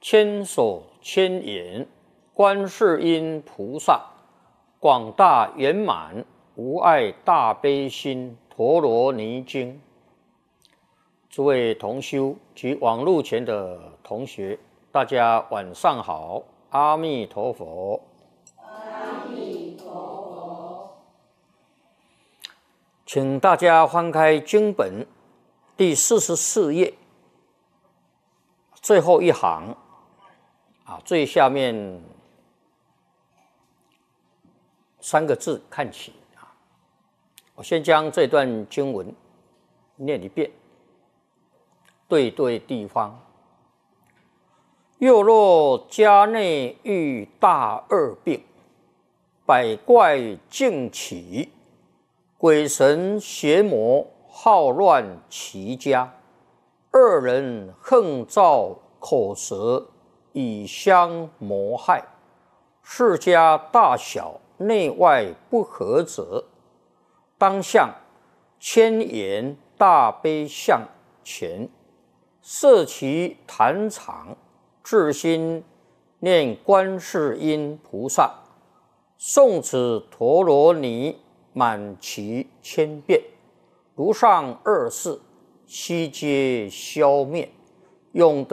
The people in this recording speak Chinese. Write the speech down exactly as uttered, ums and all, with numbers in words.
千手千眼，观世音菩萨，广大圆满无碍大悲心陀罗尼经。诸位同修及网络前的同学，大家晚上好，阿弥陀佛。 阿弥陀佛。 请大家翻开经本第四十四页最后一行啊，最下面三个字看起啊。我先将这段经文念一遍。对对地方，又若家内遇大恶病，百怪尽起，鬼神邪魔好乱其家，恶人横造口舌以相谋害，世家大小内外不和者，当向千眼大悲像前设其坛场，至心念观世音菩萨，诵此陀罗尼满其千遍，如上二世悉皆消灭，用得